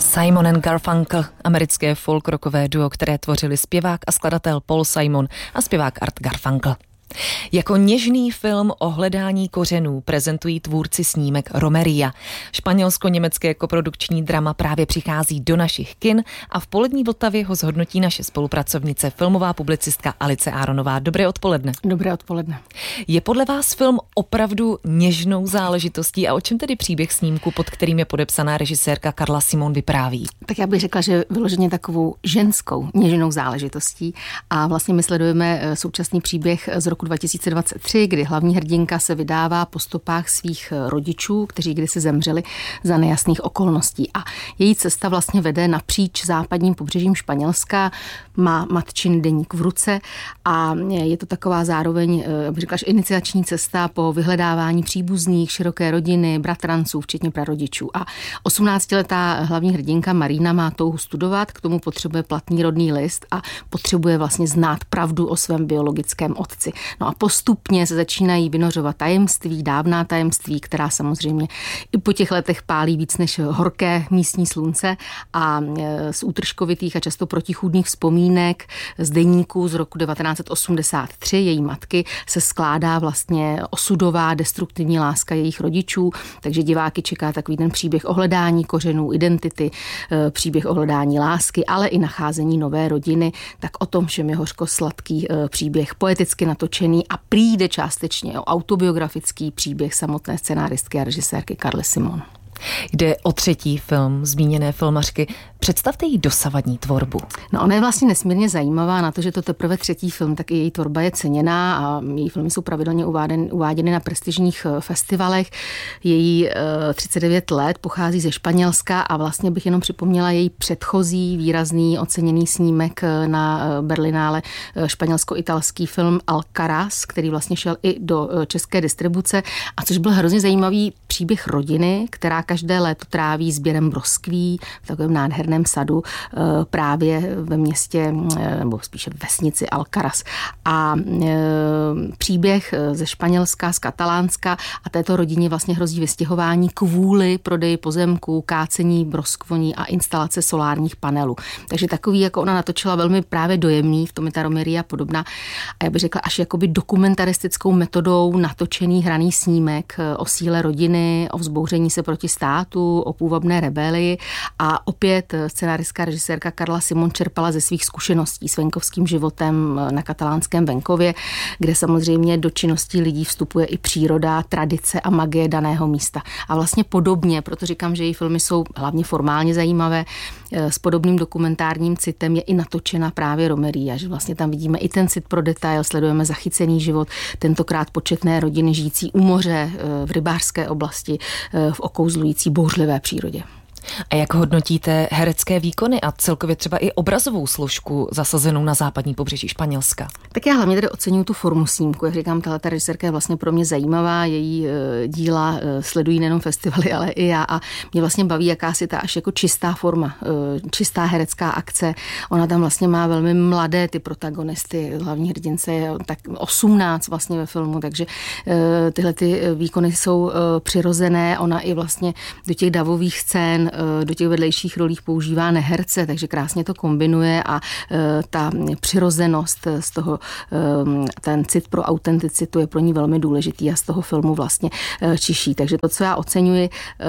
Simon and Garfunkel, americké folk-rockové duo, které tvořili zpěvák a skladatel Paul Simon a zpěvák Art Garfunkel. Jako něžný film o hledání kořenů prezentují tvůrci snímek Romeria. Španělsko-německé koprodukční drama právě přichází do našich kin a v Polední Vltavě ho zhodnotí naše spolupracovnice, filmová publicistka Alice Áronová. Dobré odpoledne. Dobré odpoledne. Je podle vás film opravdu něžnou záležitostí a o čem tedy příběh snímku, pod kterým je podepsaná režisérka Carla Simon, vypráví? Tak já bych řekla, že vyloženě takovou ženskou něžnou záležitostí a vlastně my sledujeme současný příběh z roku 2023, kdy hlavní hrdinka se vydává po stopách svých rodičů, kteří kdysi zemřeli za nejasných okolností. A její cesta vlastně vede napříč západním pobřežím Španělska, má matčin deník v ruce a je to taková zároveň, bych řekla, iniciační cesta po vyhledávání příbuzných, široké rodiny, bratranců, včetně prarodičů. A 18letá hlavní hrdinka Marina má touhu studovat, k tomu potřebuje platný rodný list a potřebuje vlastně znát pravdu o svém biologickém otci. No a postupně se začínají vynořovat tajemství, dávná tajemství, která samozřejmě i po těch letech pálí víc než horké místní slunce a z útržkovitých a často protichůdných vzpomínek z deníku z roku 1983 její matky se skládá vlastně osudová destruktivní láska jejich rodičů, takže diváky čeká takový ten příběh o hledání kořenů, identity, příběh o hledání lásky, ale i nacházení nové rodiny, tak o tom všem je hořko-sladký příběh, poeticky natočený a prý jde částečně o autobiografický příběh samotné scenáristky a režisérky Carly Simon. Jde o třetí film zmíněné filmařky. Představte jí dosavadní tvorbu. No, ona je vlastně nesmírně zajímavá na to, že to teprve třetí film, tak i její tvorba je ceněná a její filmy jsou pravidelně uváděny na prestižních festivalech. Její 39 let pochází ze Španělska a vlastně bych jenom připomněla její předchozí výrazný oceněný snímek na Berlinále, španělsko-italský film Alcaraz, který vlastně šel i do české distribuce a což byl hrozně zajímavý příběh rodiny, která každé léto tráví sběrem broskví v takovém nádherném sadu právě ve městě, nebo spíše v vesnici Alcaraz. A příběh ze Španělska, z Katalánska a této rodině vlastně hrozí vystěhování kvůli prodeji pozemků, kácení broskvoní a instalace solárních panelů. Takže takový, jako ona natočila, velmi právě dojemný, v tom je ta Romeria podobná. A já bych řekla až jakoby dokumentaristickou metodou natočený hraný snímek o síle rodiny, o vzbouření se proti státu, o půvabné rebelii a opět scenáristka režisérka Carla Simon čerpala ze svých zkušeností s venkovským životem na katalánském venkově, kde samozřejmě do činností lidí vstupuje i příroda, tradice a magie daného místa. A vlastně podobně, proto říkám, že její filmy jsou hlavně formálně zajímavé, s podobným dokumentárním citem je i natočena právě Romeria, že vlastně tam vidíme i ten cit pro detail, sledujeme zachycený život, tentokrát početné rodiny žijící u moře, v rybářské oblasti, v okouzlující bouřlivé přírodě. A jak hodnotíte herecké výkony a celkově třeba i obrazovou složku zasazenou na západní pobřeží Španělska? Tak já hlavně tady oceňuji tu formu snímku. Jak říkám, tato režisérka je vlastně pro mě zajímavá, její díla sledují nejenom festivaly, ale i já a mě vlastně baví jakási ta až jako čistá forma, čistá herecká akce. Ona tam vlastně má velmi mladé ty protagonisty, hlavní hrdince je tak 18 vlastně ve filmu, takže tyhle ty výkony jsou přirozené. Ona i vlastně do těch davových scén, do těch vedlejších rolích používá neherce, takže krásně to kombinuje a ta přirozenost z toho, ten cit pro autenticitu je pro ní velmi důležitý a z toho filmu vlastně čiší. Takže to, co já oceňuji,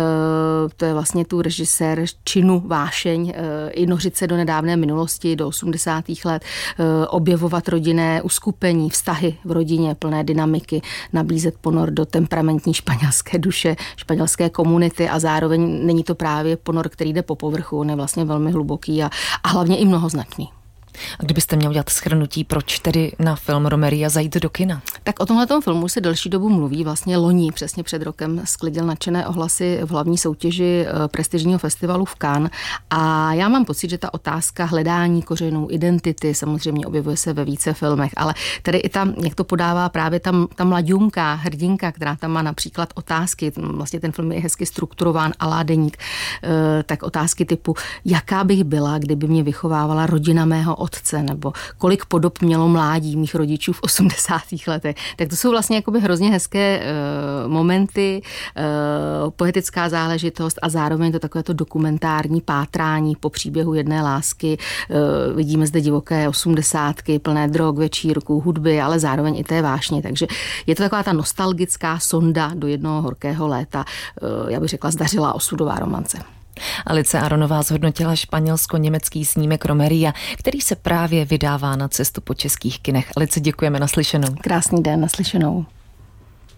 to je vlastně tu režisér činu vášeň, i nořit se do nedávné minulosti, do 80. let, objevovat rodinné uskupení, vztahy v rodině, plné dynamiky, nabízet ponor do temperamentní španělské duše, španělské komunity a zároveň není to právě ponor, který jde po povrchu, on je vlastně velmi hluboký a hlavně i mnohoznačný. A kdybyste měl udělat shrnutí, proč tedy na film Romeria zajít do kina? Tak o tomhletom filmu se delší dobu mluví. Vlastně loni, přesně před rokem, sklidil nadšené ohlasy v hlavní soutěži prestižního festivalu v Cannes. A já mám pocit, že ta otázka hledání kořenů, identity samozřejmě objevuje se ve více filmech, ale tady i tam, jak to podává právě ta mladňunka, hrdinka, která tam má například otázky, vlastně ten film je hezky strukturován a ládeník, tak otázky typu, jaká bych byla, kdyby mě vychovávala rodina mého otce, nebo kolik podob mělo mládí mých rodičů v 80. letech. Tak to jsou vlastně jakoby hrozně hezké momenty, poetická záležitost a zároveň to takové to dokumentární pátrání po příběhu jedné lásky. Vidíme zde divoké 80, plné drog, večírků, hudby, ale zároveň i té vášně. Takže je to taková ta nostalgická sonda do jednoho horkého léta. Já bych řekla zdařilá osudová romance. Alice Aronová zhodnotila španělsko-německý snímek Romeria, který se právě vydává na cestu po českých kinech. Alice, děkujeme, naslyšenou. Krásný den, naslyšenou.